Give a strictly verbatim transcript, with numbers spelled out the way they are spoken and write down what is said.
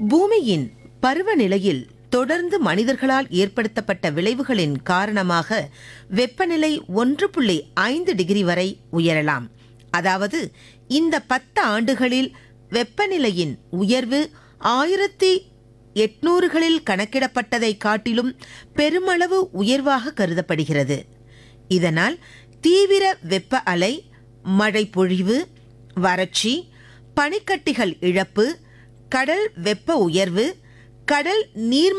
பூமியின் பருவநிலையில் தொடர்ந்து மனிதர்களால் ஏற்படுத்தப்பட்ட விளைவுகளின் காரணமாக வெப்பநிலை ஒன்று புள்ளி ஐந்து டிகிரி வரை உயரலாம். அதாவது இந்த பத்து ஆண்டுகளில் வெப்பநிலையின் உயர்வு ஆயிரத்தி எட்நூறுகளில் கணக்கிடப்பட்டதை காட்டிலும் பெருமளவு உயர்வாக கருதப்படுகிறது. இதனால் தீவிர வெப்ப அலை, மழை பொழிவு, வறட்சி, பனிக்கட்டிகள் இழப்பு, கடல் வெப்ப உயர்வு, கடல் நீர்